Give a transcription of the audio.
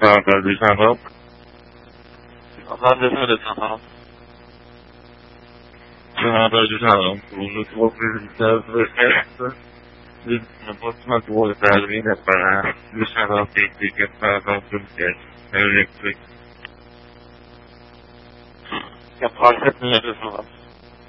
Kanada lyssnare. Ja, det är det sant. Kanada lyssnare. Nu får vi lite lyssna på som att vårt är inne på det här. Lyssnare fick vilket funkar. Det är riktigt. Jag pratar inte med det sant.